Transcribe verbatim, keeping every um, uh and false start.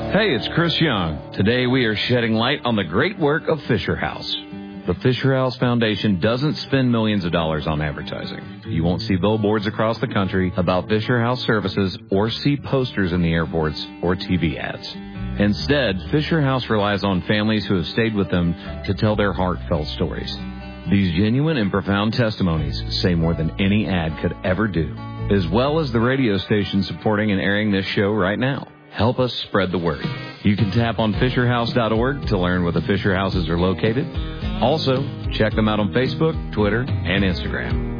Hey, it's Chris Young. Today we are shedding light on the great work of Fisher House. The Fisher House Foundation doesn't spend millions of dollars on advertising. You won't see billboards across the country about Fisher House services or see posters in the airports or T V ads. Instead, Fisher House relies on families who have stayed with them to tell their heartfelt stories. These genuine and profound testimonies say more than any ad could ever do, as well as the radio station supporting and airing this show right now. Help us spread the word. You can tap on Fisher House dot org to learn where the Fisher Houses are located. Also, check them out on Facebook, Twitter, and Instagram.